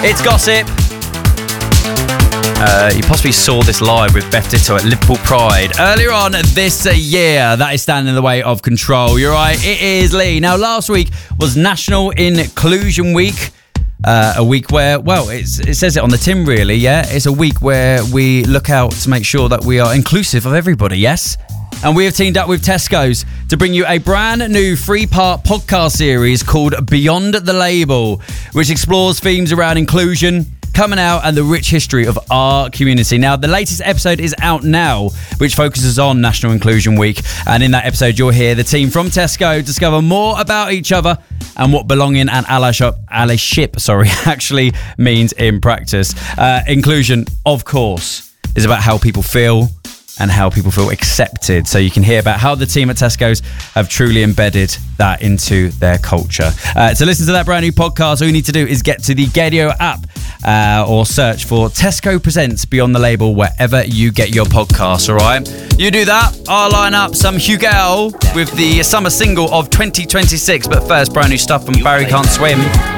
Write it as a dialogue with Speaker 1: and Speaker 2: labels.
Speaker 1: It's Gossip. You possibly saw this live with Beth Ditto at Liverpool Pride earlier on this year. That is standing in the way of Control. You're right, it is Lee. Now, last week was National Inclusion Week. A week where, well, it says it on the tin really, yeah? It's a week where we look out to make sure that we are inclusive of everybody, yes? And we have teamed up with Tesco's to bring you a brand new 3-part podcast series called Beyond the Label, which explores themes around inclusion, coming out, and the rich history of our community. Now, the latest episode is out now, which focuses on National Inclusion Week. And in that episode, you'll hear the team from Tesco discover more about each other and what belonging and allyship actually means in practice. Inclusion, of course, is about how people feel and how people feel accepted. So you can hear about how the team at Tesco's have truly embedded that into their culture. To listen to that brand new podcast, all you need to do is get to the Gadio app or search for Tesco Presents Beyond the Label wherever you get your podcasts, all right? You do that, I'll line up some Hugo with the summer single of 2026. But first, brand new stuff from Barry Can't Swim.